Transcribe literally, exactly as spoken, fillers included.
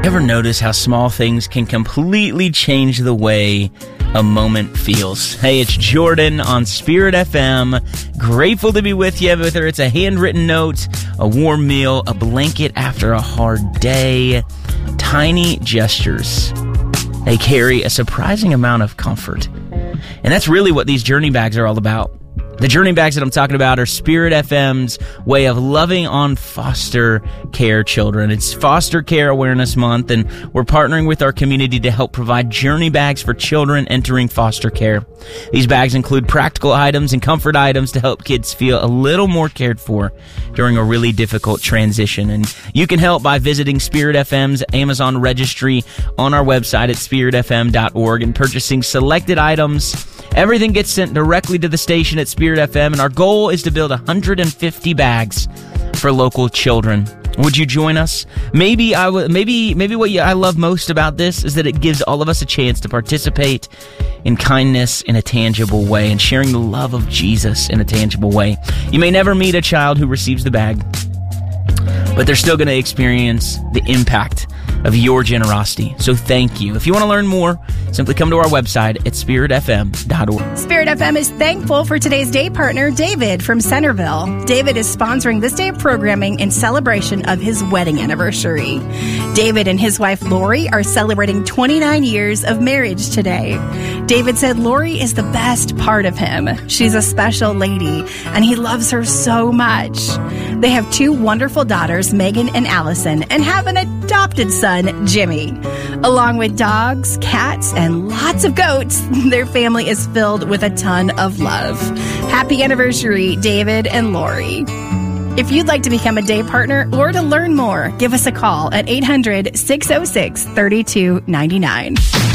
Ever notice how small things can completely change the way a moment feels? Hey, it's Jordan on Spirit F M. Grateful to be with you, whether it's a handwritten note, a warm meal, a blanket after a hard day. Tiny gestures, they carry a surprising amount of comfort. And that's really what these journey bags are all about. The journey bags that I'm talking about are Spirit F M's way of loving on foster care children. It's Foster Care Awareness Month, and we're partnering with our community to help provide journey bags for children entering foster care. These bags include practical items and comfort items to help kids feel a little more cared for during a really difficult transition. And you can help by visiting Spirit F M's Amazon registry on our website at spirit f m dot org and purchasing selected items. Everything gets sent directly to the station at Spirit F M, and our goal is to build one hundred fifty bags for local children. Would you join us? Maybe I w- maybe maybe what you, I love most about this is that it gives all of us a chance to participate in kindness in a tangible way and sharing the love of Jesus in a tangible way. You may never meet a child who receives the bag, but they're still going to experience the impact of your generosity. So thank you. If you want to learn more, simply come to our website at spirit f m dot org. Spirit F M is thankful for today's day partner, David from Centerville. David is sponsoring this day of programming in celebration of his wedding anniversary. David and his wife, Lori, are celebrating twenty-nine years of marriage today. David said Lori is the best part of him. She's a special lady, and he loves her so much. They have two wonderful daughters, Megan and Allison, and have an adopted son, Jimmy. Along with dogs, cats, and lots of goats, their family is filled with a ton of love. Happy anniversary, David and Lori. If you'd like to become a day partner or to learn more, give us a call at eight hundred, six oh six, three two nine nine.